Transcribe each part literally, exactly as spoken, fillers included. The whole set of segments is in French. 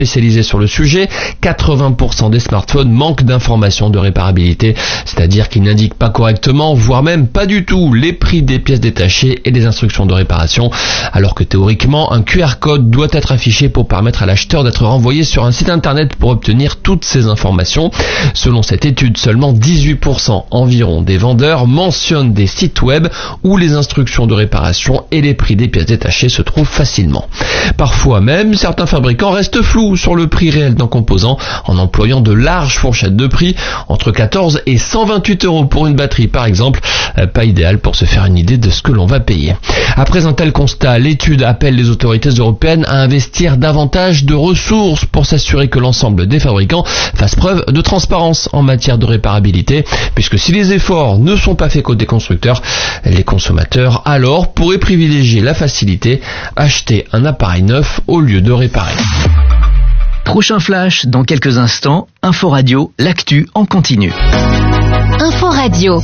spécialisés sur le sujet, quatre-vingts pour cent des smartphones manquent d'informations de réparabilité, c'est-à-dire qu'ils n'indiquent pas correctement, voire même pas du tout, les prix des pièces détachées et des instructions de réparation, alors que théoriquement, un Q R code doit être affiché pour permettre à l'acheteur d'être renvoyé sur un site internet pour obtenir toutes ces informations. Selon cette étude, seulement dix-huit pour cent environ des vendeurs mentionnent des sites web où les instructions de réparation et les prix des pièces détachées se trouvent facilement. Parfois même, certains fabricants restent flous sur le prix réel d'un composant en employant de larges fourchettes de prix, entre quatorze et cent vingt-huit euros pour une batterie par exemple, pas idéal pour se faire une idée de ce que l'on va payer. Après un tel constat, l'étude appelle les autorités européennes à investir davantage de ressources pour s'assurer que l'ensemble des fabricants fassent preuve de transparence en matière de réparabilité, puisque si les efforts ne sont pas faits côté constructeurs, les consommateurs alors pourraient privilégier la facilité, acheter un appareil neuf au lieu de réparer. Prochain flash dans quelques instants, Info Radio, l'actu en continu. Info Radio.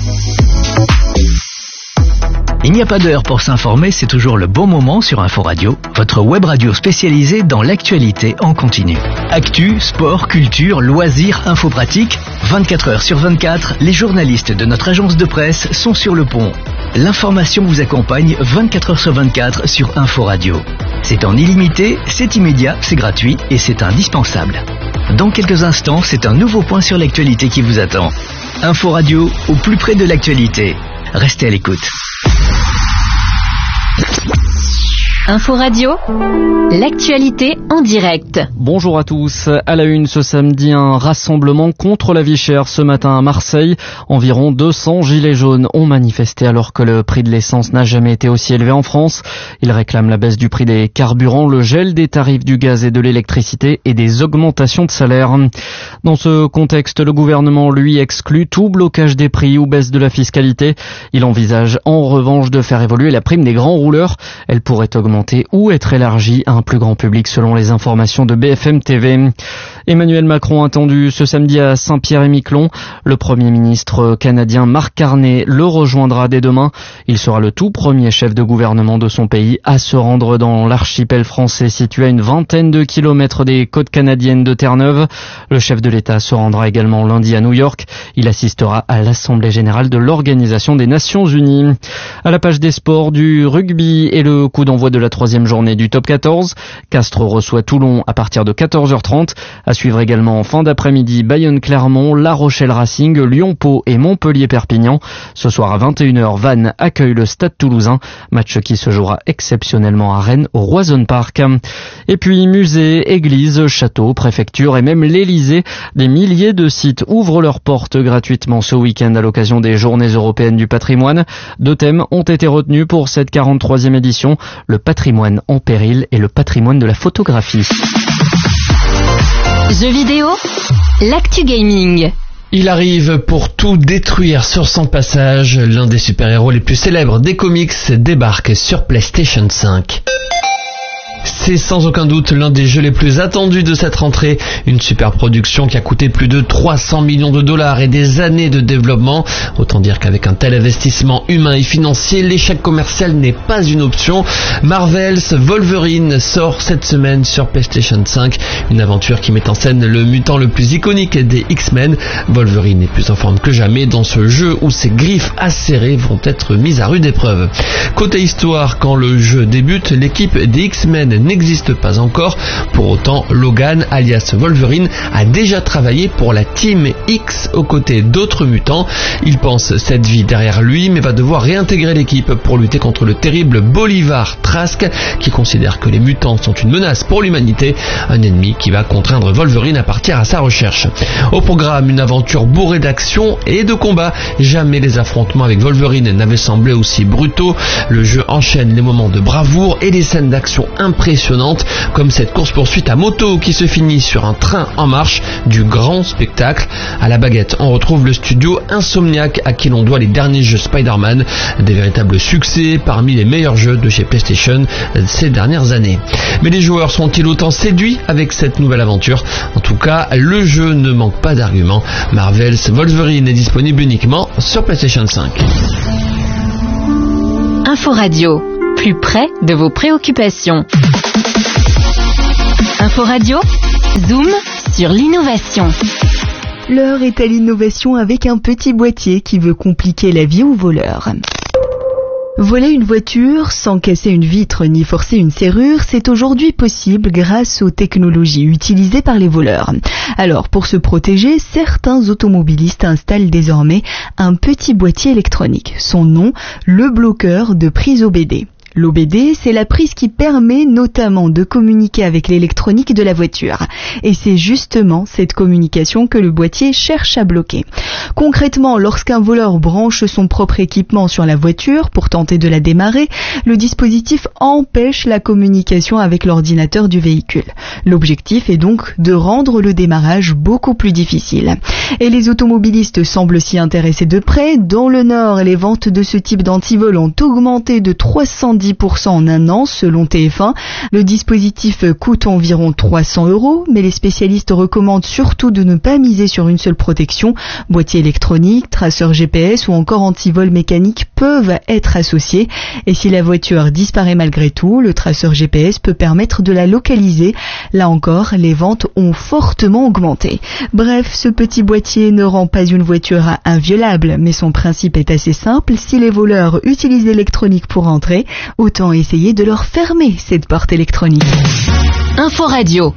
Il n'y a pas d'heure pour s'informer, c'est toujours le bon moment sur Info Radio, votre web radio spécialisée dans l'actualité en continu. Actu, sport, culture, loisirs, info pratique, vingt-quatre heures sur vingt-quatre, les journalistes de notre agence de presse sont sur le pont. L'information vous accompagne vingt-quatre heures sur vingt-quatre sur Info Radio. C'est en illimité, c'est immédiat, c'est gratuit et c'est indispensable. Dans quelques instants, c'est un nouveau point sur l'actualité qui vous attend. Info Radio, au plus près de l'actualité. Restez à l'écoute. Info Radio, l'actualité en direct. Bonjour à tous. À la une ce samedi, un rassemblement contre la vie chère ce matin à Marseille. Environ deux cents gilets jaunes ont manifesté alors que le prix de l'essence n'a jamais été aussi élevé en France. Ils réclament la baisse du prix des carburants, le gel des tarifs du gaz et de l'électricité et des augmentations de salaire. Dans ce contexte, le gouvernement, lui, exclut tout blocage des prix ou baisse de la fiscalité. Il envisage en revanche de faire évoluer la prime des grands rouleurs. Elle pourrait augmenter ou être élargie à un plus grand public selon les informations de B F M T V. Emmanuel Macron attendu ce samedi à Saint-Pierre-et-Miquelon. Le Premier ministre canadien Mark Carney le rejoindra dès demain. Il sera le tout premier chef de gouvernement de son pays à se rendre dans l'archipel français situé à une vingtaine de kilomètres des côtes canadiennes de Terre-Neuve. Le chef de l'État se rendra également lundi à New York. Il assistera à l'Assemblée générale de l'Organisation des Nations Unies. À la page des sports, du rugby et le coup d'envoi de la troisième journée du top quatorze. Castres reçoit Toulon à partir de quatorze heures trente. À suivre également en fin d'après-midi Bayonne-Clermont, La Rochelle-Racing, Lyon-Pau et Montpellier-Perpignan. Ce soir à vingt et une heures, Vannes accueille le Stade Toulousain. Match qui se jouera exceptionnellement à Rennes au Roison Park. Et puis musées, églises, châteaux, préfectures et même l'Élysée. Des milliers de sites ouvrent leurs portes gratuitement ce week-end à l'occasion des Journées européennes du patrimoine. Deux thèmes ont été retenus pour cette quarante-troisième édition. Le patrimoine en péril et le patrimoine de la photographie. Jeux vidéo, l'actu gaming. Il arrive pour tout détruire sur son passage. L'un des super-héros les plus célèbres des comics débarque sur PlayStation cinq. C'est sans aucun doute l'un des jeux les plus attendus de cette rentrée. Une super production qui a coûté plus de trois cents millions de dollars et des années de développement. Autant dire qu'avec un tel investissement humain et financier, l'échec commercial n'est pas une option. Marvel's Wolverine sort cette semaine sur PlayStation cinq. Une aventure qui met en scène le mutant le plus iconique des X-Men. Wolverine est plus en forme que jamais dans ce jeu où ses griffes acérées vont être mises à rude épreuve. Côté histoire, quand le jeu débute, l'équipe des X-Men n'existe pas encore. Pour autant, Logan, alias Wolverine, a déjà travaillé pour la Team X aux côtés d'autres mutants. Il pense cette vie derrière lui, mais va devoir réintégrer l'équipe pour lutter contre le terrible Bolivar Trask, qui considère que les mutants sont une menace pour l'humanité, un ennemi qui va contraindre Wolverine à partir à sa recherche. Au programme, une aventure bourrée d'action et de combats. Jamais les affrontements avec Wolverine n'avaient semblé aussi brutaux. Le jeu enchaîne les moments de bravoure et les scènes d'action impressionnantes, comme cette course-poursuite à moto qui se finit sur un train en marche, du grand spectacle. À la baguette, on retrouve le studio Insomniac à qui l'on doit les derniers jeux Spider-Man, des véritables succès parmi les meilleurs jeux de chez PlayStation ces dernières années. Mais les joueurs sont-ils autant séduits avec cette nouvelle aventure? En tout cas, le jeu ne manque pas d'arguments. Marvel's Wolverine est disponible uniquement sur PlayStation cinq. Info Radio, plus près de vos préoccupations. Info Radio, Zoom sur l'innovation. L'heure est à l'innovation avec un petit boîtier qui veut compliquer la vie aux voleurs. Voler une voiture sans casser une vitre ni forcer une serrure, c'est aujourd'hui possible grâce aux technologies utilisées par les voleurs. Alors, pour se protéger, certains automobilistes installent désormais un petit boîtier électronique. Son nom, le bloqueur de prise O B D. L'O B D, c'est la prise qui permet notamment de communiquer avec l'électronique de la voiture. Et c'est justement cette communication que le boîtier cherche à bloquer. Concrètement, lorsqu'un voleur branche son propre équipement sur la voiture pour tenter de la démarrer, le dispositif empêche la communication avec l'ordinateur du véhicule. L'objectif est donc de rendre le démarrage beaucoup plus difficile. Et les automobilistes semblent s'y intéresser de près. Dans le Nord, les ventes de ce type d'antivol ont augmenté de trois cent dix pour cent en un an selon T F un. Le dispositif coûte environ trois cents euros, mais les spécialistes recommandent surtout de ne pas miser sur une seule protection. Boîtier électronique, traceur G P S ou encore antivol mécanique peuvent être associés. Et si la voiture disparaît malgré tout, le traceur G P S peut permettre de la localiser. Là encore, les ventes ont fortement augmenté. Bref, ce petit boîtier ne rend pas une voiture inviolable, mais son principe est assez simple. Si les voleurs utilisent l'électronique pour entrer, autant essayer de leur fermer cette porte électronique. Info Radio.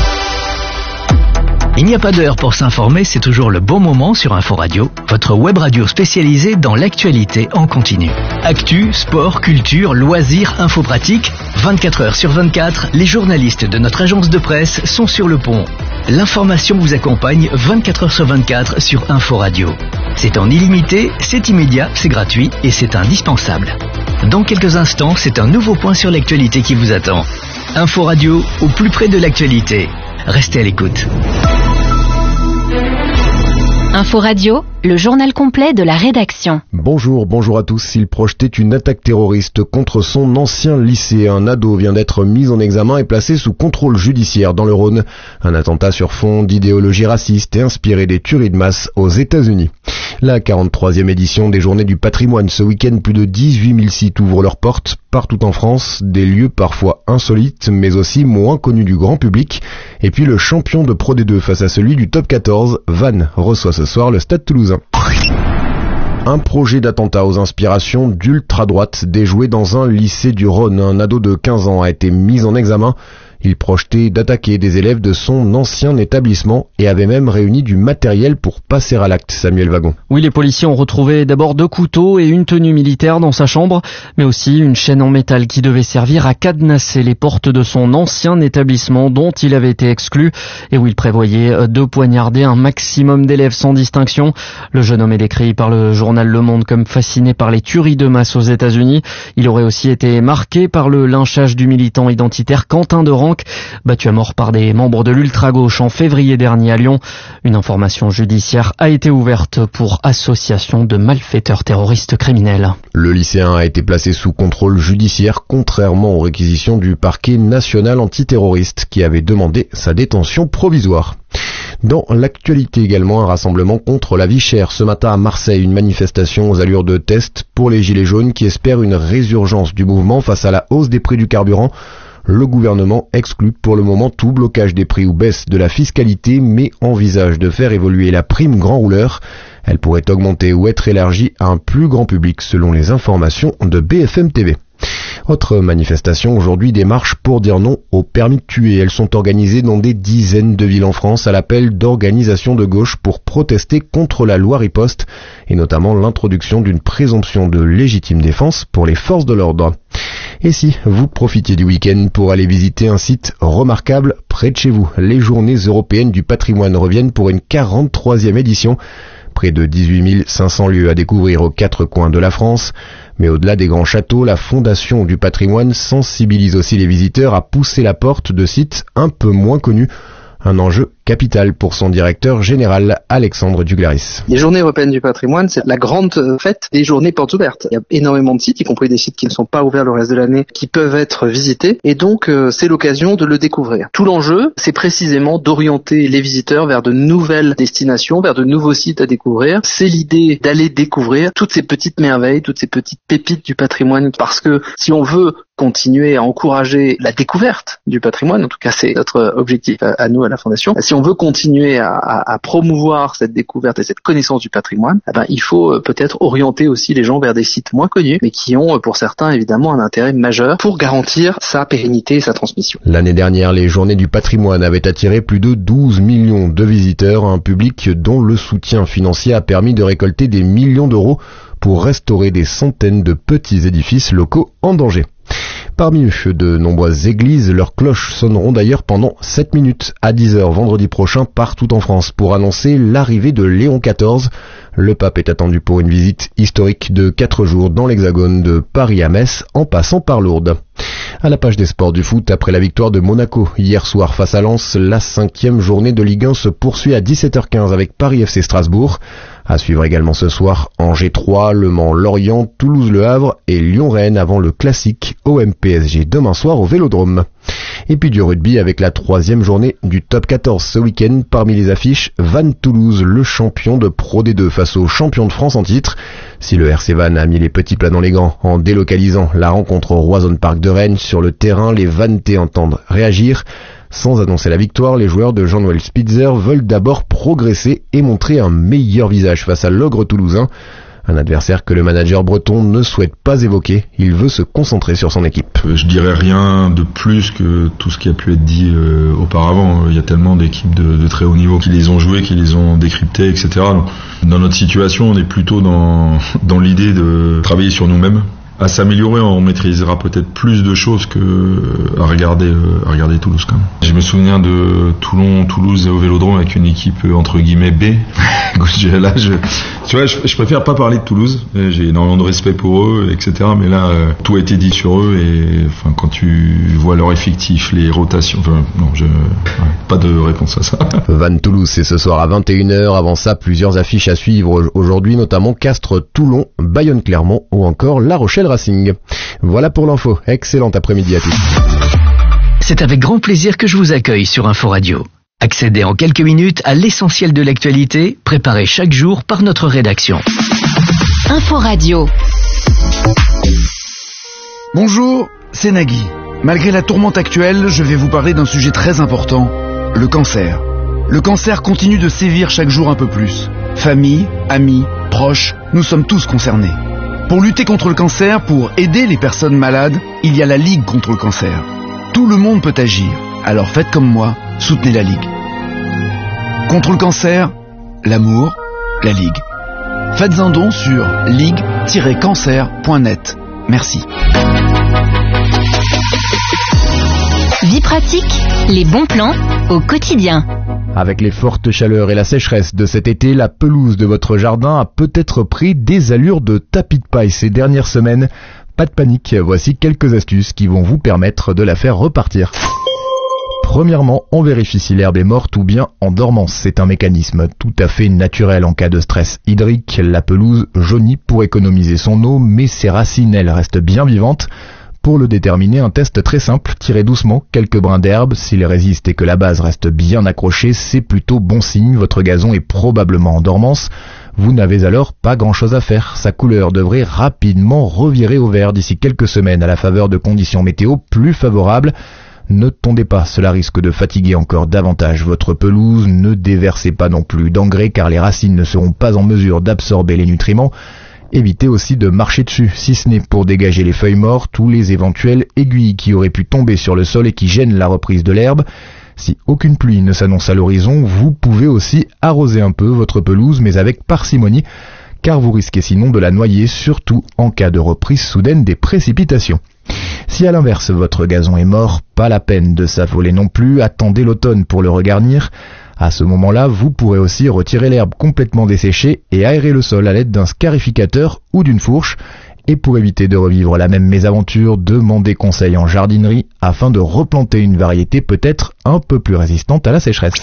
Il n'y a pas d'heure pour s'informer, c'est toujours le bon moment sur Info Radio, votre web radio spécialisée dans l'actualité en continu. Actu, sport, culture, loisirs, info pratique, vingt-quatre heures sur vingt-quatre, les journalistes de notre agence de presse sont sur le pont. L'information vous accompagne vingt-quatre heures sur vingt-quatre sur Info Radio. C'est en illimité, c'est immédiat, c'est gratuit et c'est indispensable. Dans quelques instants, c'est un nouveau point sur l'actualité qui vous attend. Info Radio, au plus près de l'actualité. Restez à l'écoute. Info Radio, le journal complet de la rédaction. Bonjour, bonjour à tous. Il projetait une attaque terroriste contre son ancien lycée. Un ado vient d'être mis en examen et placé sous contrôle judiciaire dans le Rhône. Un attentat sur fond d'idéologie raciste et inspiré des tueries de masse aux États-Unis. La quarante-troisième édition des Journées du patrimoine. Ce week-end, plus de dix-huit mille sites ouvrent leurs portes partout en France. Des lieux parfois insolites, mais aussi moins connus du grand public. Et puis le champion de Pro D deux face à celui du Top quatorze, Vannes, reçoit ce soir le Stade Toulousain. Un projet d'attentat aux inspirations d'ultra-droite déjoué dans un lycée du Rhône. Un ado de quinze ans a été mis en examen. Il projetait d'attaquer des élèves de son ancien établissement et avait même réuni du matériel pour passer à l'acte. Samuel Wagon. Oui, les policiers ont retrouvé d'abord deux couteaux et une tenue militaire dans sa chambre, mais aussi une chaîne en métal qui devait servir à cadenasser les portes de son ancien établissement dont il avait été exclu et où il prévoyait de poignarder un maximum d'élèves sans distinction. Le jeune homme est décrit par le journal Le Monde comme fasciné par les tueries de masse aux États-Unis. Il aurait aussi été marqué par le lynchage du militant identitaire Quentin Derenc, battu à mort par des membres de l'ultra-gauche en février dernier à Lyon. Une information judiciaire a été ouverte pour association de malfaiteurs terroristes criminels. Le lycéen a été placé sous contrôle judiciaire contrairement aux réquisitions du parquet national antiterroriste qui avait demandé sa détention provisoire. Dans l'actualité également, un rassemblement contre la vie chère. Ce matin à Marseille, une manifestation aux allures de test pour les gilets jaunes qui espèrent une résurgence du mouvement face à la hausse des prix du carburant. Le gouvernement exclut pour le moment tout blocage des prix ou baisse de la fiscalité, mais envisage de faire évoluer la prime grand rouleur. Elle pourrait augmenter ou être élargie à un plus grand public selon les informations de B F M T V. Autre manifestation aujourd'hui, des marches pour dire non au permis de tuer. Elles sont organisées dans des dizaines de villes en France à l'appel d'organisations de gauche pour protester contre la loi riposte et notamment l'introduction d'une présomption de légitime défense pour les forces de l'ordre. Et si vous profitiez du week-end pour aller visiter un site remarquable près de chez vous, les Journées européennes du patrimoine reviennent pour une quarante-troisième édition. Près de dix-huit mille cinq cents lieux à découvrir aux quatre coins de la France. Mais au-delà des grands châteaux, la Fondation du patrimoine sensibilise aussi les visiteurs à pousser la porte de sites un peu moins connus. Un enjeu Capitale pour son directeur général Alexandre Duglaris. Les journées européennes du patrimoine, c'est la grande fête des journées portes ouvertes. Il y a énormément de sites, y compris des sites qui ne sont pas ouverts le reste de l'année, qui peuvent être visités, et donc euh, c'est l'occasion de le découvrir. Tout l'enjeu, c'est précisément d'orienter les visiteurs vers de nouvelles destinations, vers de nouveaux sites à découvrir. C'est l'idée d'aller découvrir toutes ces petites merveilles, toutes ces petites pépites du patrimoine, parce que si on veut continuer à encourager la découverte du patrimoine, en tout cas c'est notre objectif à, à nous à la Fondation. Si on veut continuer à, à, à promouvoir cette découverte et cette connaissance du patrimoine, eh ben, il faut peut-être orienter aussi les gens vers des sites moins connus, mais qui ont pour certains évidemment un intérêt majeur pour garantir sa pérennité et sa transmission. L'année dernière, les Journées du patrimoine avaient attiré plus de douze millions de visiteurs, un public dont le soutien financier a permis de récolter des millions d'euros pour restaurer des centaines de petits édifices locaux en danger. Parmi eux, de nombreuses églises, leurs cloches sonneront d'ailleurs pendant sept minutes à dix heures vendredi prochain partout en France pour annoncer l'arrivée de Léon quatorze. Le pape est attendu pour une visite historique de quatre jours dans l'Hexagone de Paris à Metz en passant par Lourdes. À la page des sports du foot, après la victoire de Monaco hier soir face à Lens, la cinquième journée de Ligue un se poursuit à dix-sept heures quinze avec Paris F C Strasbourg. À suivre également ce soir, Angers trois, Le Mans Lorient, Toulouse Le Havre et Lyon-Rennes avant le classique O M P S G demain soir au Vélodrome. Et puis du rugby avec la troisième journée du top quatorze ce week-end. Parmi les affiches, Vannes Toulouse, le champion de Pro D deux face au champion de France en titre. Si le R C Vannes a mis les petits plats dans les gants en délocalisant la rencontre au Roison Park de Rennes, sur le terrain, les Vannetais entendent réagir. Sans annoncer la victoire, les joueurs de Jean-Noël Spitzer veulent d'abord progresser et montrer un meilleur visage face à l'ogre toulousain. Un adversaire que le manager breton ne souhaite pas évoquer. Il veut se concentrer sur son équipe. Je dirais rien de plus que tout ce qui a pu être dit euh, auparavant. Il y a tellement d'équipes de, de très haut niveau qui les ont jouées, qui les ont décryptées, et cetera. Donc, dans notre situation, on est plutôt dans, dans l'idée de travailler sur nous-mêmes. À s'améliorer, on maîtrisera peut-être plus de choses que à regarder, euh, à regarder Toulouse quand même. Je me souviens de Toulon, Toulouse et au Vélodrome avec une équipe euh, entre guillemets B. Là, je, tu vois, je, je préfère pas parler de Toulouse. J'ai énormément de respect pour eux, et cetera. Mais là, euh, tout a été dit sur eux et enfin, quand tu vois leur effectif, les rotations, enfin, non, je, ouais, pas de réponse à ça. Vannes Toulouse, c'est ce soir à vingt et une heures. Avant ça, plusieurs affiches à suivre aujourd'hui, notamment Castres, Toulon, Bayonne, Clermont ou encore La Rochelle Racing. Voilà pour l'info. Excellent après-midi à tous. C'est avec grand plaisir que je vous accueille sur Info Radio. Accédez en quelques minutes à l'essentiel de l'actualité, préparé chaque jour par notre rédaction. Info Radio. Bonjour, c'est Nagui. Malgré la tourmente actuelle, je vais vous parler d'un sujet très important, le cancer. Le cancer continue de sévir chaque jour un peu plus. Famille, amis, proches, nous sommes tous concernés. Pour lutter contre le cancer, pour aider les personnes malades, il y a la Ligue contre le cancer. Tout le monde peut agir, alors faites comme moi, soutenez la Ligue. Contre le cancer, l'amour, la Ligue. Faites un don sur ligue tiret cancer point net. Merci. Vie pratique, les bons plans au quotidien. Avec les fortes chaleurs et la sécheresse de cet été, la pelouse de votre jardin a peut-être pris des allures de tapis de paille ces dernières semaines. Pas de panique, voici quelques astuces qui vont vous permettre de la faire repartir. Premièrement, on vérifie si l'herbe est morte ou bien en dormance. C'est un mécanisme tout à fait naturel en cas de stress hydrique. La pelouse jaunit pour économiser son eau, mais ses racines, elles, restent bien vivantes. Pour le déterminer, un test très simple, tirez doucement quelques brins d'herbe. S'il résiste et que la base reste bien accrochée, c'est plutôt bon signe, votre gazon est probablement en dormance. Vous n'avez alors pas grand-chose à faire. Sa couleur devrait rapidement revirer au vert d'ici quelques semaines à la faveur de conditions météo plus favorables. Ne tondez pas, cela risque de fatiguer encore davantage votre pelouse. Ne déversez pas non plus d'engrais car les racines ne seront pas en mesure d'absorber les nutriments. Évitez aussi de marcher dessus, si ce n'est pour dégager les feuilles mortes ou les éventuelles aiguilles qui auraient pu tomber sur le sol et qui gênent la reprise de l'herbe. Si aucune pluie ne s'annonce à l'horizon, vous pouvez aussi arroser un peu votre pelouse, mais avec parcimonie, car vous risquez sinon de la noyer, surtout en cas de reprise soudaine des précipitations. Si à l'inverse votre gazon est mort, pas la peine de s'affoler non plus, attendez l'automne pour le regarnir. À ce moment-là, vous pourrez aussi retirer l'herbe complètement desséchée et aérer le sol à l'aide d'un scarificateur ou d'une fourche. Et pour éviter de revivre la même mésaventure, demandez conseil en jardinerie afin de replanter une variété peut-être un peu plus résistante à la sécheresse.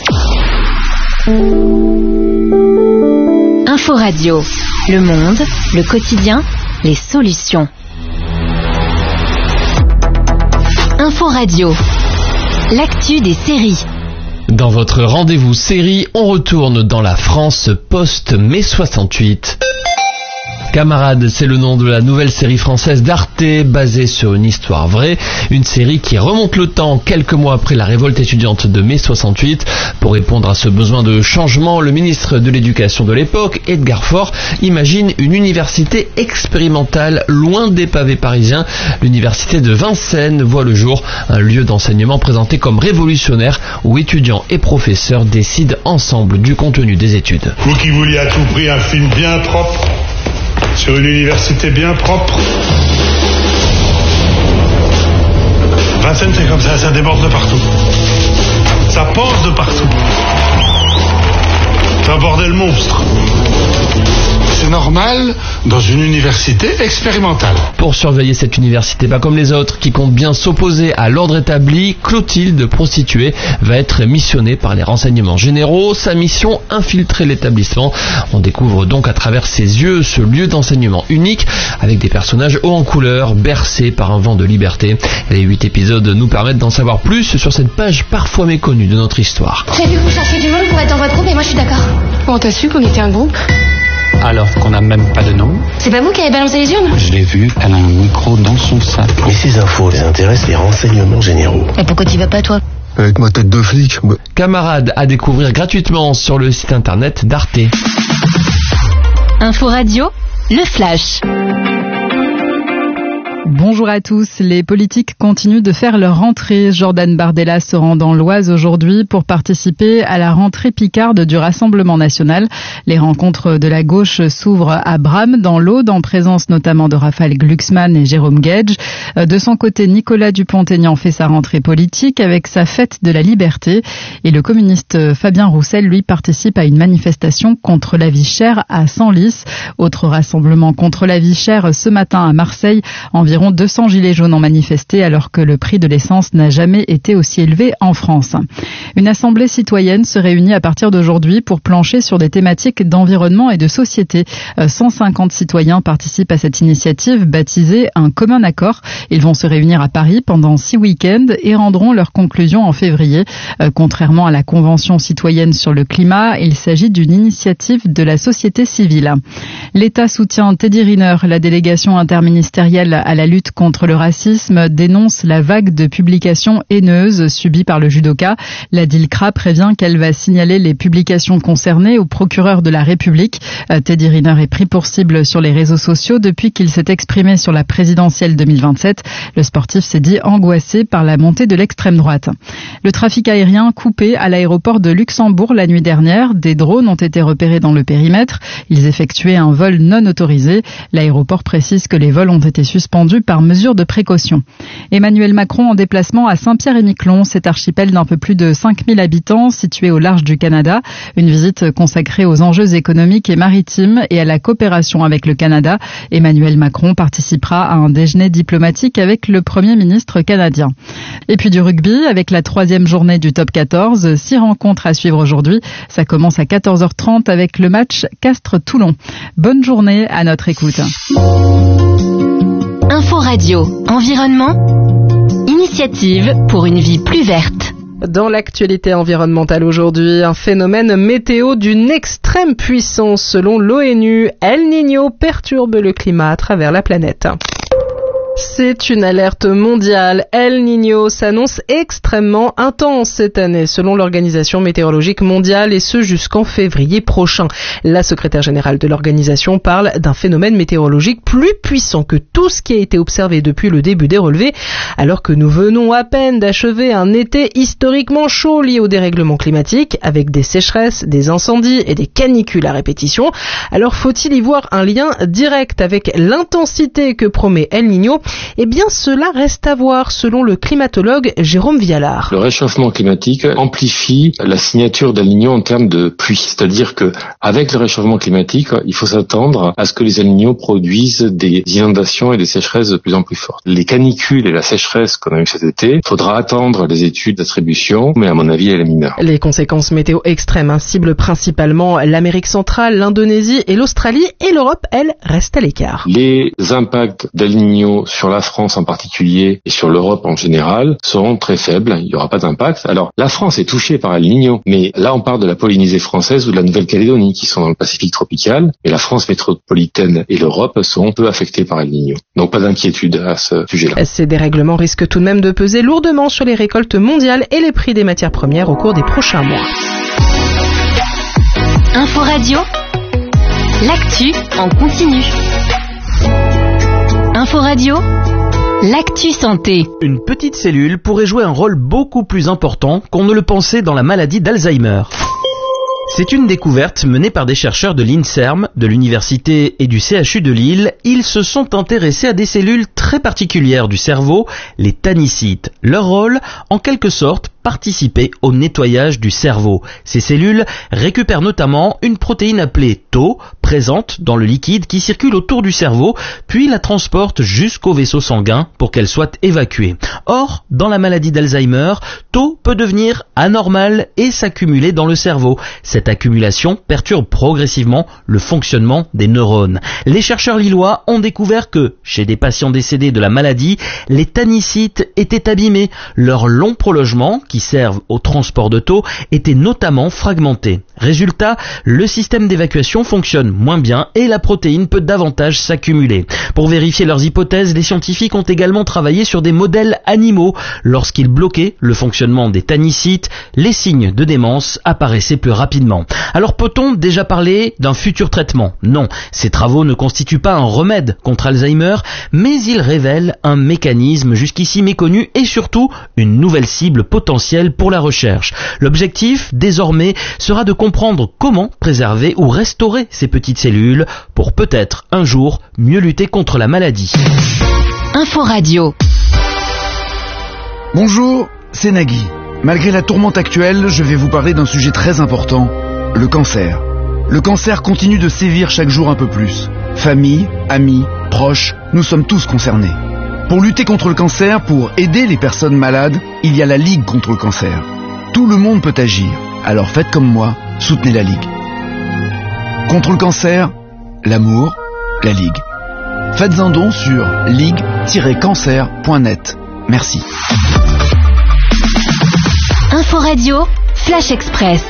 Info Radio, le monde, le quotidien, les solutions. Info Radio, l'actu des séries. Dans votre rendez-vous série, on retourne dans la France post-mai soixante-huit. Camarades, c'est le nom de la nouvelle série française d'Arte, basée sur une histoire vraie, une série qui remonte le temps quelques mois après la révolte étudiante de mai soixante-huit. Pour répondre à ce besoin de changement, le ministre de l'Éducation de l'époque, Edgar Faure, imagine une université expérimentale loin des pavés parisiens. L'université de Vincennes voit le jour, un lieu d'enseignement présenté comme révolutionnaire où étudiants et professeurs décident ensemble du contenu des études. Vous qui vouliez à tout prix un film bien propre, sur une université bien propre. Vincennes, c'est comme ça, ça déborde de partout. Ça pense de partout. C'est un bordel monstre. C'est normal dans une université expérimentale. Pour surveiller cette université pas comme les autres, qui compte bien s'opposer à l'ordre établi, Clotilde, prostituée, va être missionnée par les renseignements généraux. Sa mission, infiltrer l'établissement. On découvre donc à travers ses yeux ce lieu d'enseignement unique, avec des personnages hauts en couleur, bercés par un vent de liberté. Les huit épisodes nous permettent d'en savoir plus sur cette page parfois méconnue de notre histoire. J'ai vu que vous cherchiez du monde pour être dans votre groupe et moi je suis d'accord. Comment t'as su qu'on était un groupe ? Alors qu'on n'a même pas de nom. C'est pas vous qui avez balancé les urnes ? Je l'ai vu, elle a un micro dans son sac. Mais ces infos les intéressent les renseignements généraux. Et pourquoi t'y vas pas toi ? Avec ma tête de flic. Bah... Camarades à découvrir gratuitement sur le site internet d'Arte. Info Radio, le flash. Bonjour à tous. Les politiques continuent de faire leur rentrée. Jordan Bardella se rend dans l'Oise aujourd'hui pour participer à la rentrée picarde du Rassemblement national. Les rencontres de la gauche s'ouvrent à Bram, dans l'Aude, en présence notamment de Raphaël Glucksmann et Jérôme Gage. De son côté, Nicolas Dupont-Aignan fait sa rentrée politique avec sa fête de la liberté. Et le communiste Fabien Roussel, lui, participe à une manifestation contre la vie chère à Senlis. Autre rassemblement contre la vie chère ce matin à Marseille. Environ deux cents gilets jaunes ont manifesté alors que le prix de l'essence n'a jamais été aussi élevé en France. Une assemblée citoyenne se réunit à partir d'aujourd'hui pour plancher sur des thématiques d'environnement et de société. cent cinquante citoyens participent à cette initiative baptisée Un commun accord. Ils vont se réunir à Paris pendant six week-ends et rendront leurs conclusions en février. Contrairement à la Convention citoyenne sur le climat, il s'agit d'une initiative de la société civile. L'État soutient Teddy Riner. La délégation interministérielle à la lutte contre le racisme dénonce la vague de publications haineuses subies par le judoka. La DILCRA prévient qu'elle va signaler les publications concernées au procureur de la République. Teddy Riner est pris pour cible sur les réseaux sociaux depuis qu'il s'est exprimé sur la présidentielle deux mille vingt-sept. Le sportif s'est dit angoissé par la montée de l'extrême droite. Le trafic aérien coupé à l'aéroport de Luxembourg la nuit dernière. Des drones ont été repérés dans le périmètre. Ils effectuaient un vol non autorisé. L'aéroport précise que les vols ont été suspendus par mesure de précaution. Emmanuel Macron en déplacement à Saint-Pierre-et-Miquelon, cet archipel d'un peu plus de cinq mille habitants situé au large du Canada. Une visite consacrée aux enjeux économiques et maritimes et à la coopération avec le Canada. Emmanuel Macron participera à un déjeuner diplomatique avec le Premier ministre canadien. Et puis du rugby avec la troisième journée du top quatorze. Six rencontres à suivre aujourd'hui. Ça commence à quatorze heures trente avec le match Castres-Toulon. Bonne journée à notre écoute. Info Radio, environnement, initiative pour une vie plus verte. Dans l'actualité environnementale aujourd'hui, un phénomène météo d'une extrême puissance selon l'ONU. El Niño perturbe le climat à travers la planète. C'est une alerte mondiale. El Niño s'annonce extrêmement intense cette année, selon l'Organisation météorologique mondiale, et ce jusqu'en février prochain. La secrétaire générale de l'organisation parle d'un phénomène météorologique plus puissant que tout ce qui a été observé depuis le début des relevés, alors que nous venons à peine d'achever un été historiquement chaud lié au dérèglement climatique, avec des sécheresses, des incendies et des canicules à répétition. Alors faut-il y voir un lien direct avec l'intensité que promet El Niño ? Eh bien, cela reste à voir, selon le climatologue Jérôme Vialard. Le réchauffement climatique amplifie la signature d'El Niño en termes de pluie. C'est-à-dire que, avec le réchauffement climatique, il faut s'attendre à ce que les El Niño produisent des inondations et des sécheresses de plus en plus fortes. Les canicules et la sécheresse qu'on a eu cet été, faudra attendre les études d'attribution, mais à mon avis, elle est mineure. Les conséquences météo extrêmes hein, ciblent principalement l'Amérique centrale, l'Indonésie et l'Australie, et l'Europe, elle, reste à l'écart. Les impacts d'El Niño sur la France en particulier et sur l'Europe en général seront très faibles. Il n'y aura pas d'impact. Alors, la France est touchée par El Niño, mais là, on parle de la Polynésie française ou de la Nouvelle-Calédonie qui sont dans le Pacifique tropical, et la France métropolitaine et l'Europe seront peu affectées par El Niño. Donc, pas d'inquiétude à ce sujet-là. Ces dérèglements risquent tout de même de peser lourdement sur les récoltes mondiales et les prix des matières premières au cours des prochains mois. Info Radio, l'actu en continu. Info Radio, l'actu santé. Une petite cellule pourrait jouer un rôle beaucoup plus important qu'on ne le pensait dans la maladie d'Alzheimer. C'est une découverte menée par des chercheurs de l'INSERM, de l'université et du C H U de Lille. Ils se sont intéressés à des cellules très particulières du cerveau, les tannicytes. Leur rôle, en quelque sorte, participer au nettoyage du cerveau. Ces cellules récupèrent notamment une protéine appelée tau, présente dans le liquide qui circule autour du cerveau, puis la transporte jusqu'au vaisseau sanguin pour qu'elle soit évacuée. Or, dans la maladie d'Alzheimer, tau peut devenir anormal et s'accumuler dans le cerveau. Cette accumulation perturbe progressivement le fonctionnement des neurones. Les chercheurs lillois ont découvert que, chez des patients décédés de la maladie, les tannicytes étaient abîmés. Leurs longs prolongements, qui servent au transport de tau, étaient notamment fragmentés. Résultat, le système d'évacuation fonctionne moins bien et la protéine peut davantage s'accumuler. Pour vérifier leurs hypothèses, les scientifiques ont également travaillé sur des modèles animaux. Lorsqu'ils bloquaient le fonctionnement des tannicytes, les signes de démence apparaissaient plus rapidement. Alors peut-on déjà parler d'un futur traitement ? Non, ces travaux ne constituent pas un remède contre Alzheimer, mais ils révèlent un mécanisme jusqu'ici méconnu et surtout une nouvelle cible potentielle pour la recherche. L'objectif, désormais, sera de comprendre comment préserver ou restaurer ces petites cellules pour peut-être un jour mieux lutter contre la maladie. Info Radio. Bonjour, c'est Nagui. Malgré la tourmente actuelle, je vais vous parler d'un sujet très important, le cancer. Le cancer continue de sévir chaque jour un peu plus. Famille, amis, proches, nous sommes tous concernés. Pour lutter contre le cancer, pour aider les personnes malades, il y a la Ligue contre le cancer. Tout le monde peut agir, alors faites comme moi, soutenez la Ligue. Contre le cancer, l'amour, la Ligue. Faites un don sur ligue tiret cancer point net. Merci. Info Radio, Flash Express.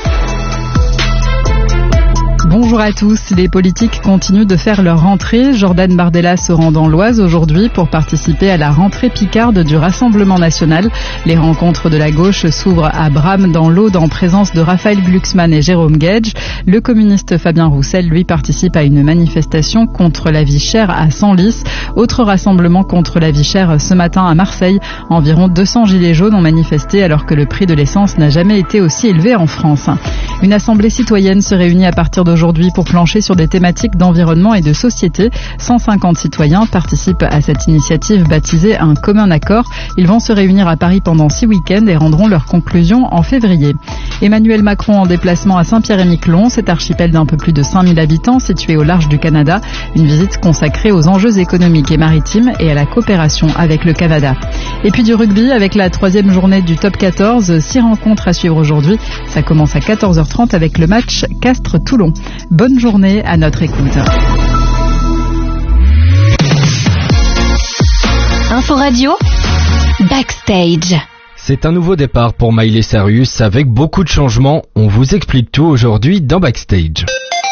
Bonjour à tous. Les politiques continuent de faire leur rentrée. Jordan Bardella se rend dans l'Oise aujourd'hui pour participer à la rentrée picarde du Rassemblement national. Les rencontres de la gauche s'ouvrent à Bram dans l'Aude en présence de Raphaël Glucksmann et Jérôme Gage. Le communiste Fabien Roussel, lui, participe à une manifestation contre la vie chère à Senlis. Autre rassemblement contre la vie chère ce matin à Marseille. Environ deux cents gilets jaunes ont manifesté alors que le prix de l'essence n'a jamais été aussi élevé en France. Une assemblée citoyenne se réunit à partir d'aujourd'hui aujourd'hui pour plancher sur des thématiques d'environnement et de société. cent cinquante citoyens participent à cette initiative baptisée Un commun accord. Ils vont se réunir à Paris pendant six week-ends et rendront leurs conclusions en février. Emmanuel Macron en déplacement à Saint-Pierre-et-Miquelon, cet archipel d'un peu plus de cinq mille habitants situé au large du Canada. Une visite consacrée aux enjeux économiques et maritimes et à la coopération avec le Canada. Et puis du rugby avec la troisième journée du top quatorze. Six rencontres à suivre aujourd'hui. Ça commence à quatorze heures trente avec le match Castres-Toulon. Bonne journée à notre écoute. Info Radio, Backstage. C'est un nouveau départ pour Miley Cyrus avec beaucoup de changements. On vous explique tout aujourd'hui dans Backstage.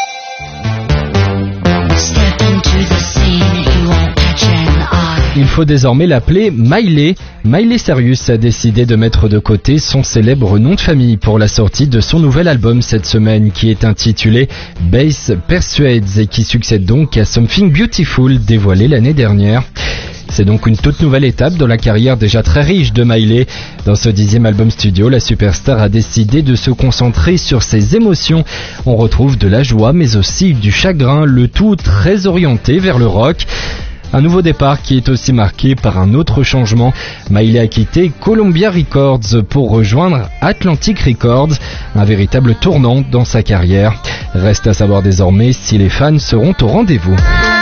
Il faut désormais l'appeler Miley. Miley Cyrus a décidé de mettre de côté son célèbre nom de famille pour la sortie de son nouvel album cette semaine qui est intitulé Bass Persuades et qui succède donc à Something Beautiful dévoilé l'année dernière. C'est donc une toute nouvelle étape dans la carrière déjà très riche de Miley. Dans ce dixième album studio, la superstar a décidé de se concentrer sur ses émotions. On retrouve de la joie mais aussi du chagrin, le tout très orienté vers le rock. Un nouveau départ qui est aussi marqué par un autre changement. Miley a quitté Columbia Records pour rejoindre Atlantic Records, un véritable tournant dans sa carrière. Reste à savoir désormais si les fans seront au rendez-vous.